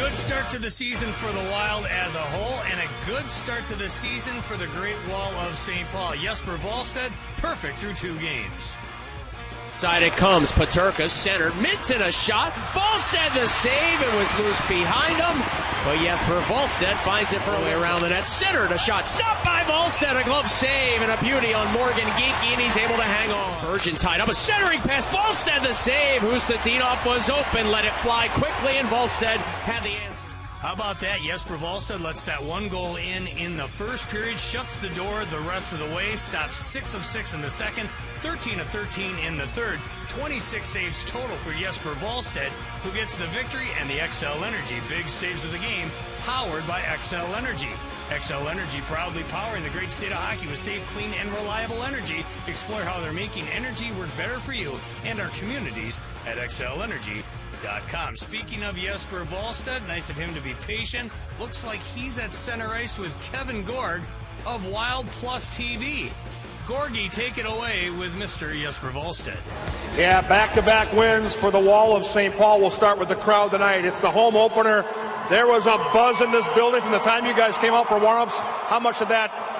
good start to the season for the Wild as a whole, and a good start to the season for the Great Wall of St. Paul. Jesper Wallstedt, perfect through 2 games. Side it comes. Peterka centered. Minton a shot. Wallstedt the save. It was loose behind him. But Jesper Wallstedt finds it for a way around the net. Centered a shot. Stopped by Wallstedt. A glove save and a beauty on Morgan Geekie, and he's able to hang on. Virgin tied up. A centering pass. Wallstedt the save. Hustadinov was open. Let it fly quickly, and Wallstedt had the answer. How about that? Jesper Wallstedt lets that 1 goal in the first period, shuts the door the rest of the way, stops 6 of 6 in the second, 13 of 13 in the third, 26 saves total for Jesper Wallstedt, who gets the victory and the XL Energy big saves of the game, powered by XL Energy. XL Energy proudly powering the great state of hockey with safe, clean, and reliable energy. Explore how they're making energy work better for you and our communities at XLEnergy.com. Speaking of Jesper Wallstedt, nice of him to be patient. Looks like he's at center ice with Kevin Gorg of Wild Plus TV. Gorgie, take it away with Mr. Jesper Wallstedt. Yeah, back-to-back wins for the Wall of St. Paul. We'll start with the crowd tonight. It's the home opener. There was a buzz in this building from the time you guys came out for warm-ups. How much of that